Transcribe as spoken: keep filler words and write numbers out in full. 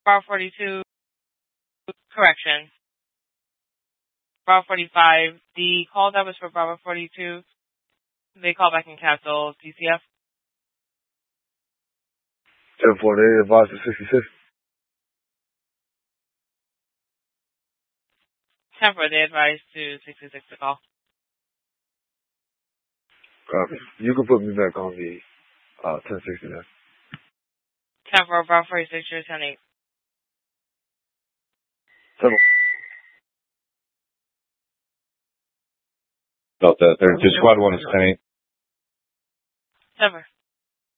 Bravo forty-two, correction. Bravo forty-five, the call that was for Bravo forty-two, they call back and cancel D C F. ten four, they advised to sixty-six. ten four, they advised to sixty-six to call. Copy. You can put me back on the uh, ten sixty-nine. ten four, Bravo forty-six, you're ten eight. Seven. Delta thirty-two, squad one is ten eight. Seven.